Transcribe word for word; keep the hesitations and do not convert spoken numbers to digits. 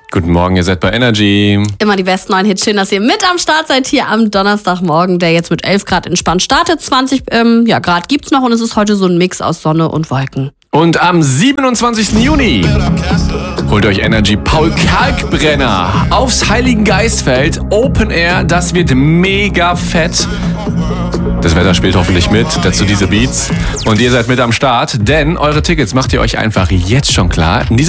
Guten Morgen, ihr seid bei Energy. Immer die besten neuen Hits. Schön, dass ihr mit am Start seid hier am Donnerstagmorgen, der jetzt mit elf Grad entspannt startet. zwanzig ähm, ja, Grad gibt's noch und es ist heute so ein Mix aus Sonne und Wolken. Und am siebenundzwanzigsten Juni holt euch Energy Paul Kalkbrenner aufs Heiligengeistfeld. Open Air, das wird mega fett. Das Wetter spielt hoffentlich mit, dazu diese Beats. Und ihr seid mit am Start, denn eure Tickets macht ihr euch einfach jetzt schon klar. In